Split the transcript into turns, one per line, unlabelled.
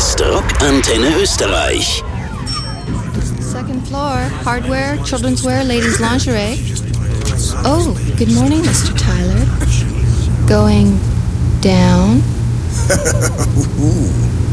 ist Rockantenne Österreich.
Second floor, hardware, children's wear, ladies' lingerie. Oh, good morning, Mr. Tyler. Going down?